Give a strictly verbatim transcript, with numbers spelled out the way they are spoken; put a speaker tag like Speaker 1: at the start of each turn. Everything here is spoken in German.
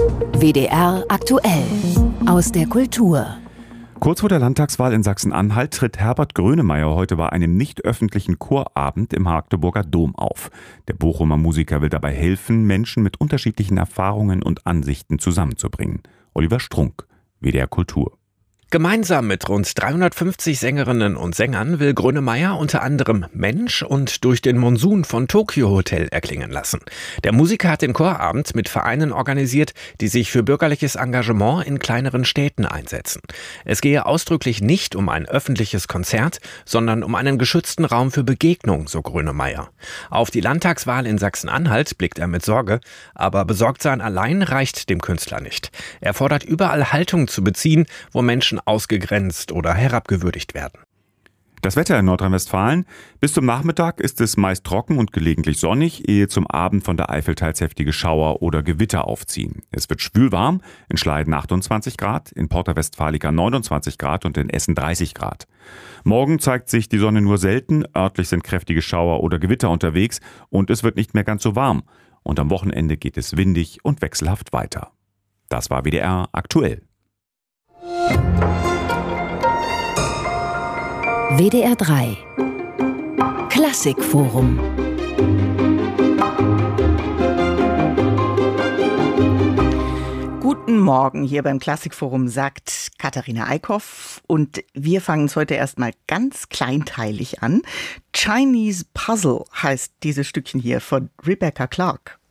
Speaker 1: W D R aktuell aus der Kultur.
Speaker 2: Kurz vor der Landtagswahl in Sachsen-Anhalt tritt Herbert Grönemeyer heute bei einem nicht öffentlichen Chorabend im Magdeburger Dom auf. Der Bochumer Musiker will dabei helfen, Menschen mit unterschiedlichen Erfahrungen und Ansichten zusammenzubringen. Oliver Strunk, W D R Kultur.
Speaker 3: Gemeinsam mit rund dreihundertfünfzig Sängerinnen und Sängern will Grönemeyer unter anderem Mensch und Durch den Monsun von Tokyo Hotel erklingen lassen. Der Musiker hat den Chorabend mit Vereinen organisiert, die sich für bürgerliches Engagement in kleineren Städten einsetzen. Es gehe ausdrücklich nicht um ein öffentliches Konzert, sondern um einen geschützten Raum für Begegnung, so Grönemeyer. Auf die Landtagswahl in Sachsen-Anhalt blickt er mit Sorge, aber besorgt sein allein reicht dem Künstler nicht. Er fordert überall Haltung zu beziehen, wo Menschen ausgegrenzt oder herabgewürdigt werden.
Speaker 2: Das Wetter in Nordrhein-Westfalen. Bis zum Nachmittag ist es meist trocken und gelegentlich sonnig, ehe zum Abend von der Eifel teils heftige Schauer oder Gewitter aufziehen. Es wird schwülwarm, in Schleiden achtundzwanzig Grad, in Porta Westfalica neunundzwanzig Grad und in Essen dreißig Grad. Morgen zeigt sich die Sonne nur selten, örtlich sind kräftige Schauer oder Gewitter unterwegs und es wird nicht mehr ganz so warm. Und am Wochenende geht es windig und wechselhaft weiter. Das war W D R aktuell.
Speaker 1: W D R drei Klassikforum.
Speaker 4: Guten Morgen hier beim Klassikforum, sagt Katharina Eickhoff. Und wir fangen es heute erstmal ganz kleinteilig an. Chinese Puzzle heißt dieses Stückchen hier von Rebecca Clark.